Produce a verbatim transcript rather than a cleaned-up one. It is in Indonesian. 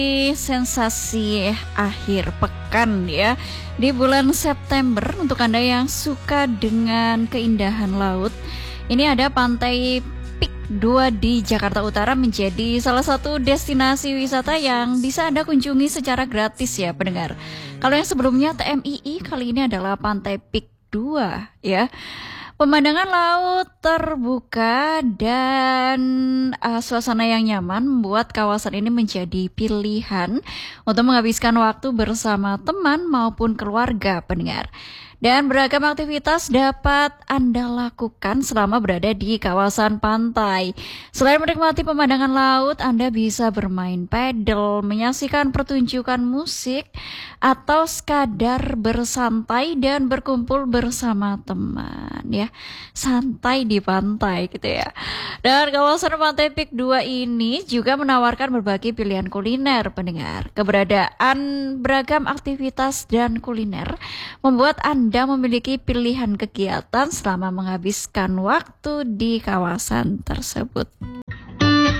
Sensasi akhir pekan ya di bulan September. Untuk Anda yang suka dengan keindahan laut, ini ada Pantai Pik dua di Jakarta Utara menjadi salah satu destinasi wisata yang bisa Anda kunjungi secara gratis ya pendengar. Kalau yang sebelumnya T M I I, kali ini adalah Pantai Pik dua ya. Pemandangan laut terbuka dan uh, suasana yang nyaman membuat kawasan ini menjadi pilihan untuk menghabiskan waktu bersama teman maupun keluarga pendengar. Dan beragam aktivitas dapat Anda lakukan selama berada di kawasan pantai. Selain menikmati pemandangan laut, Anda bisa bermain pedal, menyaksikan pertunjukan musik, atau sekadar bersantai dan berkumpul bersama teman ya. Santai di pantai gitu ya. Dan kawasan Pantai Pik dua ini juga menawarkan berbagai pilihan kuliner pendengar. Keberadaan beragam aktivitas dan kuliner membuat Anda Anda memiliki pilihan kegiatan selama menghabiskan waktu di kawasan tersebut.